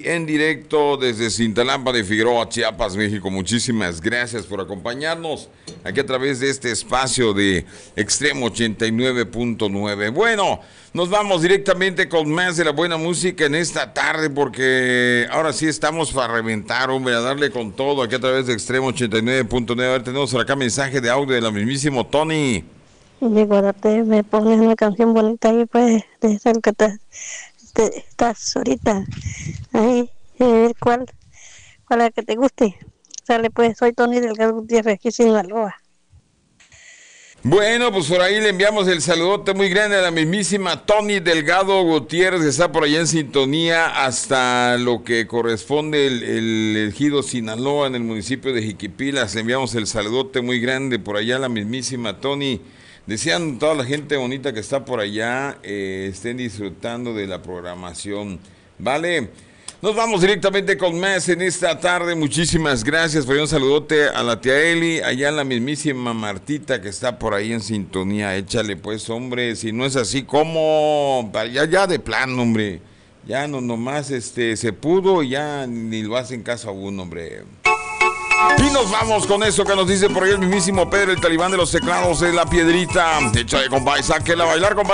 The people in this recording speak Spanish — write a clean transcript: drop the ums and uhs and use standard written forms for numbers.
en directo desde Cintalapa de Figueroa, Chiapas, México. Muchísimas gracias por acompañarnos aquí a través de este espacio de Extremo 89.9. Bueno, nos vamos directamente con más de la buena música en esta tarde, porque ahora sí estamos para reventar, hombre, a darle con todo aquí a través de Extremo 89.9. A ver, tenemos por acá mensaje de audio de la mismísimo Tony. Y cuando me pones una canción bonita ahí, pues, de esa que estás ahorita, ahí, ¿cuál es la que te guste? Sale pues, soy Tony Delgado Gutiérrez, aquí en Sinaloa. Bueno, pues por ahí le enviamos el saludote muy grande a la mismísima Tony Delgado Gutiérrez, que está por allá en sintonía hasta lo que corresponde el ejido Sinaloa, en el municipio de Jiquipilas. Le enviamos el saludote muy grande por allá a la mismísima Tony. Desean toda la gente bonita que está por allá estén disfrutando de la programación. Vale, nos vamos directamente con más en esta tarde. Muchísimas gracias. Por ahí un saludote a la tía Eli, allá la mismísima Martita que está por ahí en sintonía. Échale pues, hombre, si no es así, ¿cómo? Ya de plano, hombre. Ya no nomás se pudo y ya ni lo hacen caso a uno, hombre. Y nos vamos con eso que nos dice por ahí el mismísimo Pedro, el talibán de los teclados, es la piedrita. Échale, compadre, sáquela a bailar, compadre.